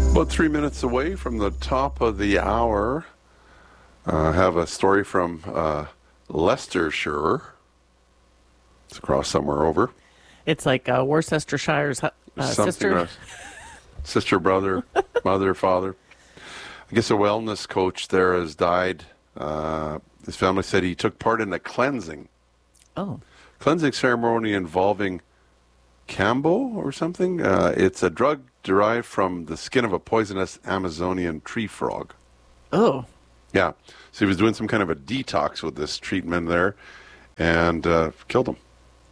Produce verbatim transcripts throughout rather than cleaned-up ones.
About three minutes away from the top of the hour, I uh, have a story from uh, Leicestershire. It's across somewhere over. It's like uh, Worcestershire's uh, sister. Uh, sister, brother, mother, father. I guess a wellness coach there has died. Uh, his family said he took part in a cleansing. Oh. Cleansing ceremony involving Cambo or something. Uh, it's a drug derived from the skin of a poisonous Amazonian tree frog. Oh. Yeah. So he was doing some kind of a detox with this treatment there and uh, killed him.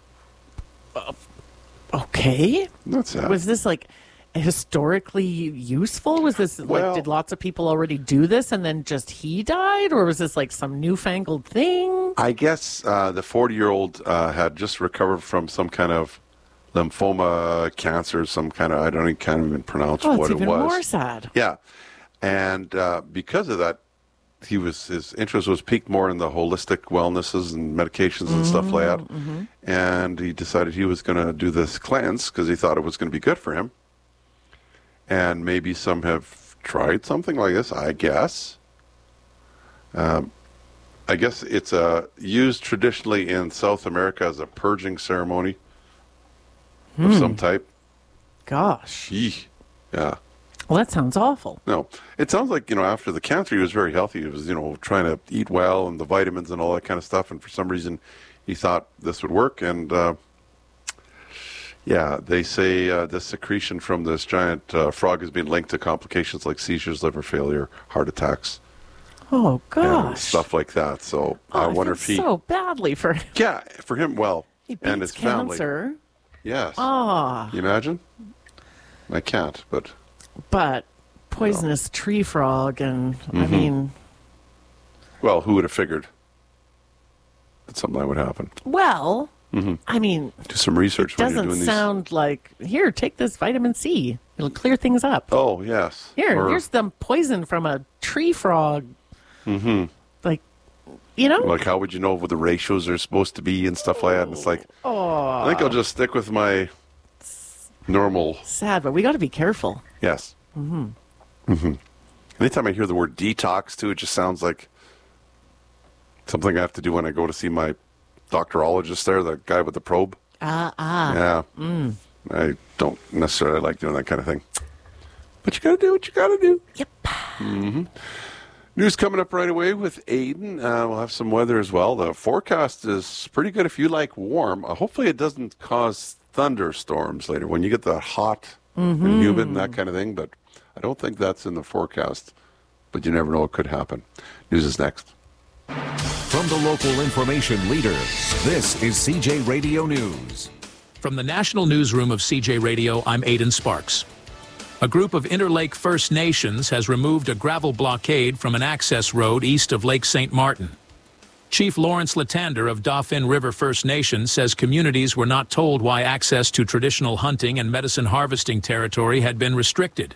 Uh, okay. That's sad. Was this like historically useful? Was this well, like, did lots of people already do this and then just he died? Or was this like some newfangled thing? I guess uh, the forty-year-old uh, had just recovered from some kind of lymphoma, cancer, some kind of, I don't even, can't even pronounce oh, what it was. It's even more sad. Yeah. And uh, because of that, he was his interest was peaked more in the holistic wellnesses and medications and mm-hmm, stuff like that. Mm-hmm. And he decided he was going to do this cleanse because he thought it was going to be good for him. And maybe some have tried something like this, I guess. Um, I guess it's uh, used traditionally in South America as a purging ceremony hmm. of some type. Gosh. Eeh. Yeah. Well, that sounds awful. No, it sounds like, you know, after the cancer, he was very healthy. He was, you know, trying to eat well and the vitamins and all that kind of stuff. And for some reason, he thought this would work. And, uh, yeah, they say uh, the secretion from this giant uh, frog has been linked to complications like seizures, liver failure, heart attacks. Oh, gosh. Stuff like that. So oh, I wonder I if he... so badly for him. Yeah, for him, well, he beats and his cancer. family. Yes. Oh. Can you imagine? I can't, but... But poisonous no. tree frog, and mm-hmm. I mean... Well, who would have figured that something like that would happen? Well, mm-hmm. I mean... Do some research it when you're doesn't doing sound these... like, here, take this vitamin C. It'll clear things up. Oh, yes. Here, or... here's some poison from a tree frog. Mm-hmm. Like, you know? Like, how would you know what the ratios are supposed to be and stuff like that? And it's like, oh. I think I'll just stick with my normal... Sad, but we got to be careful. Yes. Mm-hmm. Mm-hmm. Anytime I hear the word detox, too, it just sounds like something I have to do when I go to see my doctorologist there, the guy with the probe. Ah, ah. Yeah. Mm. I don't necessarily like doing that kind of thing. But you got to do what you got to do. Yep. Mm-hmm. News coming up right away with Aiden. Uh, we'll have some weather as well. The forecast is pretty good if you like warm. Uh, hopefully it doesn't cause thunderstorms later when you get that hot mm-hmm. and humid and that kind of thing. But I don't think that's in the forecast. But you never know, it could happen. News is next. From the local information leader, this is C J Radio News. From the National Newsroom of C J Radio, I'm Aidan Sparks. A group of Interlake First Nations has removed a gravel blockade from an access road east of Lake Saint Martin. Chief Lawrence Latander of Dauphin River First Nation says communities were not told why access to traditional hunting and medicine harvesting territory had been restricted.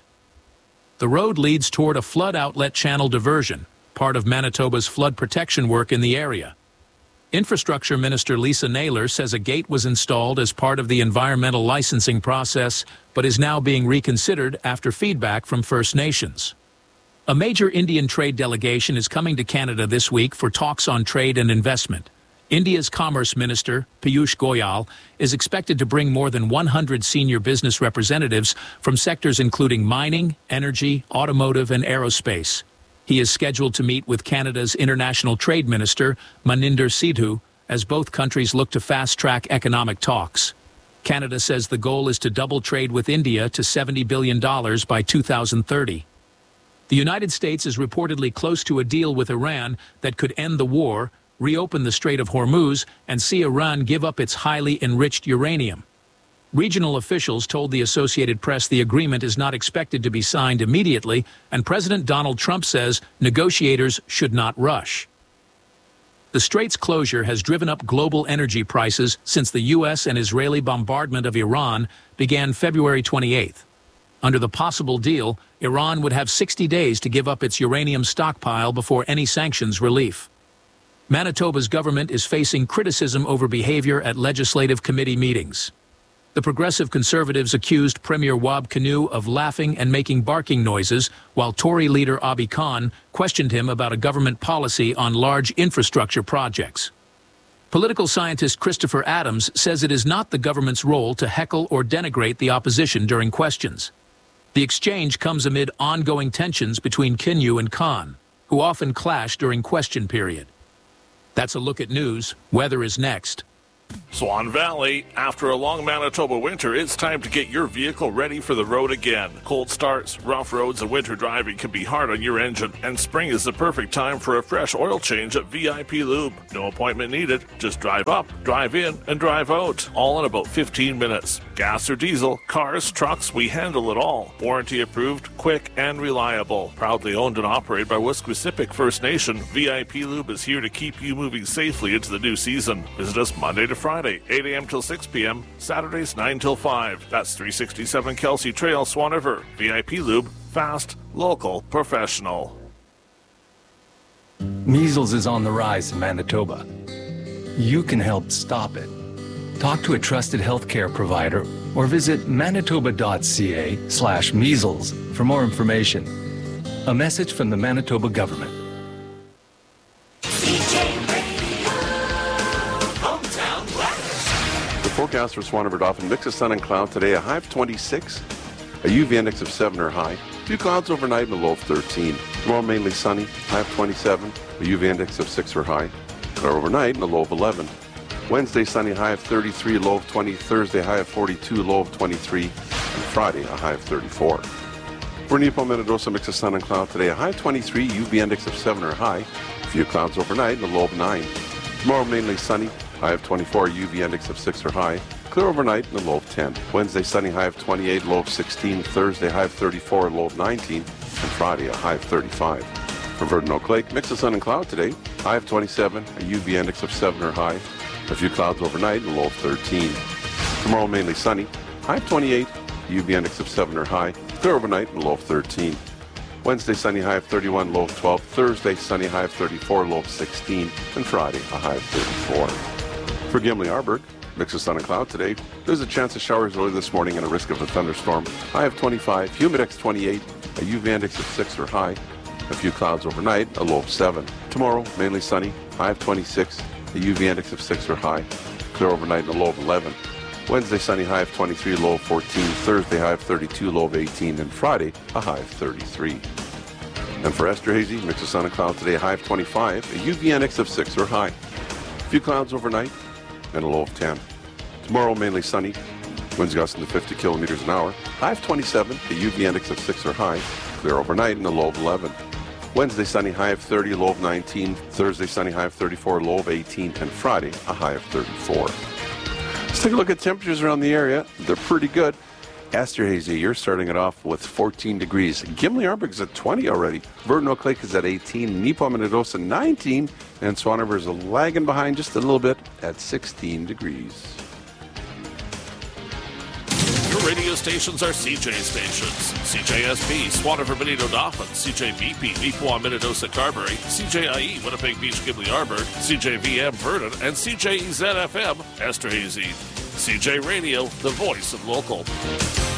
The road leads toward a flood outlet channel diversion, part of Manitoba's flood protection work in the area. Infrastructure Minister Lisa Naylor says a gate was installed as part of the environmental licensing process, but is now being reconsidered after feedback from First Nations. A major Indian trade delegation is coming to Canada this week for talks on trade and investment. India's Commerce Minister, Piyush Goyal, is expected to bring more than one hundred senior business representatives from sectors including mining, energy, automotive, and aerospace. He is scheduled to meet with Canada's International Trade Minister, Maninder Sidhu, as both countries look to fast-track economic talks. Canada says the goal is to double trade with India to seventy billion dollars by two thousand thirty. The United States is reportedly close to a deal with Iran that could end the war, reopen the Strait of Hormuz, and see Iran give up its highly enriched uranium. Regional officials told the Associated Press the agreement is not expected to be signed immediately, and President Donald Trump says negotiators should not rush. The Strait's closure has driven up global energy prices since the U S and Israeli bombardment of Iran began February twenty-eighth. Under the possible deal, Iran would have sixty days to give up its uranium stockpile before any sanctions relief. Manitoba's government is facing criticism over behavior at legislative committee meetings. The Progressive Conservatives accused Premier Wab Kinew of laughing and making barking noises, while Tory leader Abi Khan questioned him about a government policy on large infrastructure projects. Political scientist Christopher Adams says it is not the government's role to heckle or denigrate the opposition during questions. The exchange comes amid ongoing tensions between Kinew and Khan, who often clash during question period. That's a look at news. Weather is next. Swan Valley, after a long Manitoba winter, it's time to get your vehicle ready for the road again. Cold starts, rough roads, and winter driving can be hard on your engine, and spring is the perfect time for a fresh oil change at V I P Lube. No appointment needed. Just drive up, drive in, and drive out, all in about fifteen minutes. Gas or diesel, cars, trucks, we handle it all. Warranty approved, quick, and reliable. Proudly owned and operated by Wesquisipic First Nation, V I P Lube is here to keep you moving safely into the new season. Visit us Monday to Friday, eight a.m. till six p.m., Saturdays nine till five. That's three sixty-seven Kelsey Trail, Swan River. V I P Lube, fast, local, professional. Measles is on the rise in Manitoba. You can help stop it. Talk to a trusted healthcare provider or visit manitoba.ca slash measles for more information. A message from the Manitoba government. Forecast for Swan River Dauphin, mix of sun and cloud today, a high of twenty-six, a U V index of seven or high, a few clouds overnight and a low of thirteen. Tomorrow mainly sunny, high of twenty-seven, a U V index of six or high, clear overnight and a low of eleven. Wednesday sunny, high of thirty-three, low of twenty, Thursday high of forty-two, low of twenty-three, and Friday a high of thirty-four. For Nipo Minidosa, mix of sun and cloud today, a high of twenty-three, U V index of seven or high, a few clouds overnight and a low of nine. Tomorrow mainly sunny, high of twenty-four, U V index of six or high, clear overnight and a low of ten. Wednesday sunny, high of twenty-eight, low of sixteen, Thursday high of thirty-four, low of nineteen, and Friday a high of thirty-five. For Verdun Oak Lake, mix of sun and cloud today, high of twenty-seven, a U V index of seven or high, a few clouds overnight and a low of thirteen. Tomorrow mainly sunny, high of twenty-eight, U V index of seven or high, clear overnight and a low of thirteen. Wednesday sunny, high of thirty-one, low of twelve, Thursday sunny, high of thirty-four, low of sixteen, and Friday a high of thirty-four. For Gimli Arborg, mix of sun and cloud today. There's a chance of showers early this morning and a risk of a thunderstorm. High of twenty-five, humidex twenty-eight, a U V index of six or high, a few clouds overnight, a low of seven. Tomorrow, mainly sunny, high of twenty-six, a U V index of six or high, clear overnight and a low of eleven. Wednesday sunny, high of twenty-three, low of fourteen. Thursday high of thirty-two, low of eighteen, and Friday a high of thirty-three. And for Esterhazy, mix of sun and cloud today, high of twenty-five, a U V index of six or high, a few clouds overnight, and a low of ten. Tomorrow mainly sunny, winds gusting to fifty kilometers an hour, high of twenty-seven, a U V index of six or high, clear overnight and a low of eleven. Wednesday sunny, high of thirty, low of nineteen. Thursday sunny, high of thirty-four, low of eighteen, and Friday a high of thirty-four. Let's take a look at temperatures around the area. They're pretty good. Esterhazy, you're starting it off with fourteen degrees. Gimli Arborg is at twenty already. Verdun Oak Lake is at eighteen. Nipo Minidosa nineteen. And Swan River is lagging behind just a little bit at sixteen degrees. Your radio stations are C J stations. C J S P, Swan River Benito Dauphin, C J V P, Nipo Minidosa Carberry, C J I E, Winnipeg Beach Gimli Arborg, C J V M Verdun, and C J E Z F M Esterhazy. C J Radio, the voice of local.